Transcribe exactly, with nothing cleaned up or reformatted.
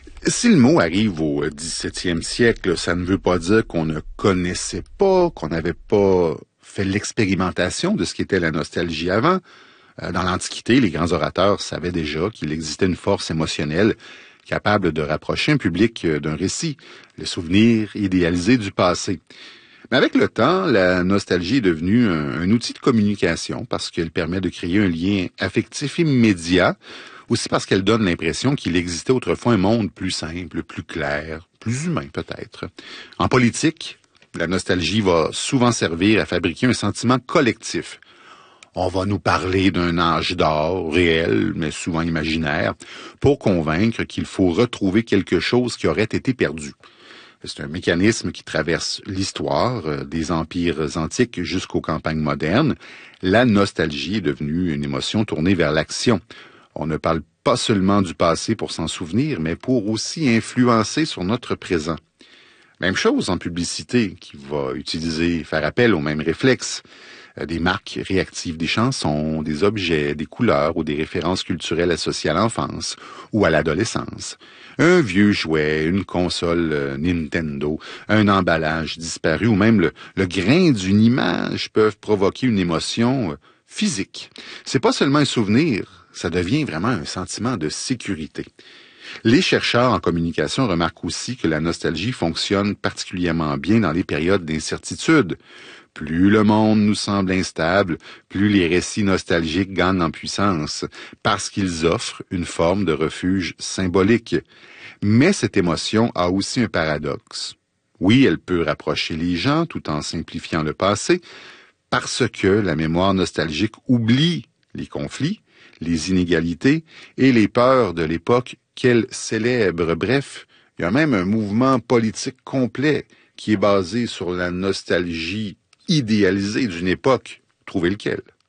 Si le mot arrive au dix-septième siècle, ça ne veut pas dire qu'on ne connaissait pas, qu'on n'avait pas fait l'expérimentation de ce qu'était la nostalgie avant. Dans l'Antiquité, les grands orateurs savaient déjà qu'il existait une force émotionnelle capable de rapprocher un public d'un récit, le souvenir idéalisé du passé. Mais avec le temps, la nostalgie est devenue un, un outil de communication parce qu'elle permet de créer un lien affectif immédiat, aussi parce qu'elle donne l'impression qu'il existait autrefois un monde plus simple, plus clair, plus humain peut-être. En politique, la nostalgie va souvent servir à fabriquer un sentiment collectif. On va nous parler d'un âge d'or réel, mais souvent imaginaire, pour convaincre qu'il faut retrouver quelque chose qui aurait été perdu. C'est un mécanisme qui traverse l'histoire, euh, des empires antiques jusqu'aux campagnes modernes. La nostalgie est devenue une émotion tournée vers l'action. On ne parle pas seulement du passé pour s'en souvenir, mais pour aussi influencer sur notre présent. Même chose en publicité, qui va utiliser, faire appel aux mêmes réflexes. Des marques réactivent des chansons, des objets, des couleurs ou des références culturelles associées à l'enfance ou à l'adolescence. Un vieux jouet, une console euh, Nintendo, un emballage disparu ou même le, le grain d'une image peuvent provoquer une émotion euh, physique. C'est pas seulement un souvenir, ça devient vraiment un sentiment de sécurité. Les chercheurs en communication remarquent aussi que la nostalgie fonctionne particulièrement bien dans les périodes d'incertitude. Plus le monde nous semble instable, plus les récits nostalgiques gagnent en puissance, parce qu'ils offrent une forme de refuge symbolique. Mais cette émotion a aussi un paradoxe. Oui, elle peut rapprocher les gens tout en simplifiant le passé, parce que la mémoire nostalgique oublie les conflits, les inégalités et les peurs de l'époque qu'elle célèbre. Bref, il y a même un mouvement politique complet qui est basé sur la nostalgie idéalisée d'une époque. Trouvez lequel?